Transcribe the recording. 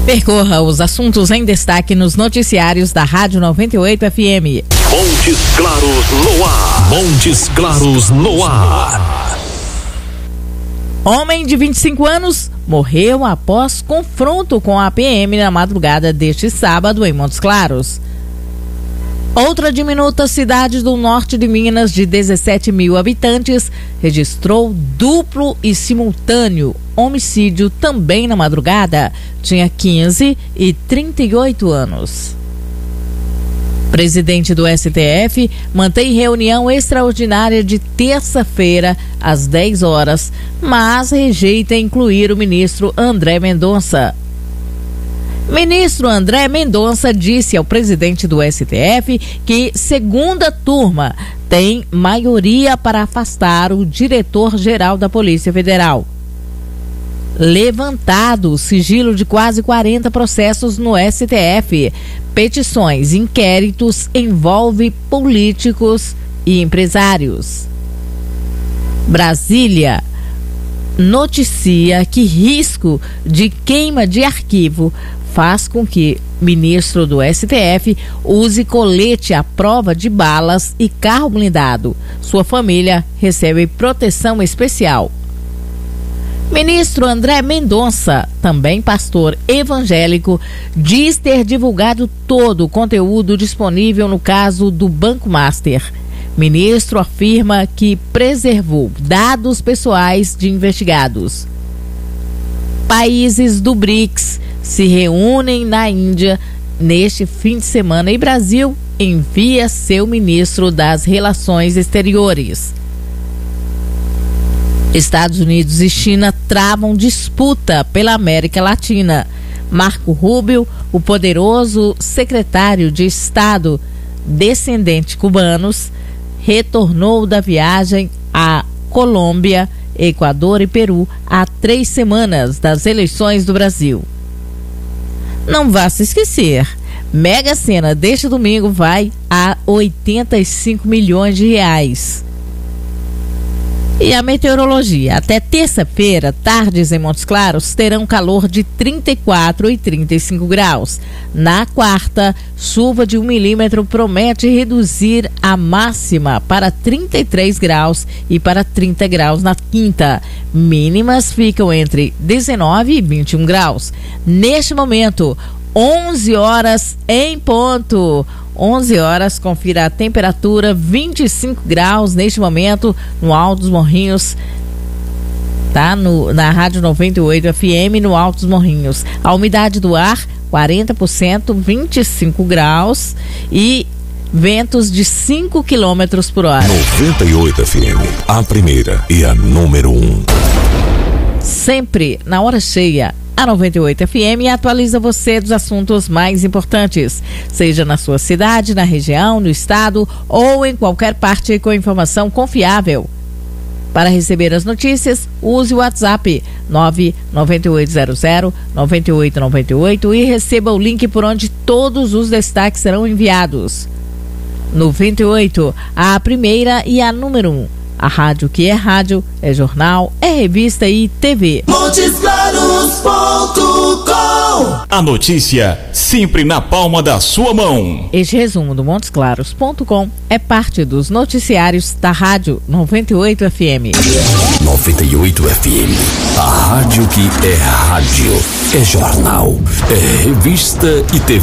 Percorra os assuntos em destaque nos noticiários da Rádio 98 FM. Montes Claros no ar. Montes Claros no ar. Homem de 25 anos morreu após confronto com a PM na madrugada deste sábado em Montes Claros. Outra diminuta cidade do norte de Minas, de 17 mil habitantes, registrou duplo e simultâneo homicídio também na madrugada. Tinha 15 e 38 anos. Presidente do STF mantém reunião extraordinária de terça-feira às 10 horas, mas rejeita incluir o ministro André Mendonça. Ministro André Mendonça disse ao presidente do STF que segunda turma tem maioria para afastar o diretor-geral da Polícia Federal. Levantado o sigilo de quase 40 processos no STF. Petições, inquéritos envolvem políticos e empresários. Brasília noticia que risco de queima de arquivo faz com que ministro do STF use colete à prova de balas e carro blindado. Sua família recebe proteção especial. Ministro André Mendonça, também pastor evangélico, diz ter divulgado todo o conteúdo disponível no caso do Banco Master. Ministro afirma que preservou dados pessoais de investigados. Países do BRICS se reúnem na Índia neste fim de semana e Brasil envia seu ministro das Relações Exteriores. Estados Unidos e China travam disputa pela América Latina. Marco Rubio, o poderoso secretário de Estado descendente cubanos, retornou da viagem à Colômbia, Equador e Peru há 3 semanas das eleições do Brasil. Não vá se esquecer, Mega Sena deste domingo vai a 85 milhões de reais. E a meteorologia, até terça-feira, tardes em Montes Claros terão calor de 34 e 35 graus. Na quarta, chuva de 1 milímetro promete reduzir a máxima para 33 graus e para 30 graus na quinta. Mínimas ficam entre 19 e 21 graus. Neste momento, 11 horas em ponto. 11 horas, confira a temperatura, 25 graus neste momento no Alto dos Morrinhos, tá? Na Rádio 98 FM, no Alto dos Morrinhos. A umidade do ar, 40%, 25 graus e ventos de 5 quilômetros por hora. 98 FM, a primeira e a número 1. Sempre na hora cheia. A 98 FM atualiza você dos assuntos mais importantes, seja na sua cidade, na região, no estado ou em qualquer parte com informação confiável. Para receber as notícias, use o WhatsApp 99800-9898 e receba o link por onde todos os destaques serão enviados. 98, a primeira e a número 1. A rádio que é rádio, é jornal, é revista e TV. MontesClaros.com. A notícia sempre na palma da sua mão. Este resumo do MontesClaros.com é parte dos noticiários da Rádio 98 FM. 98 FM, a rádio que é rádio, é jornal, é revista e TV.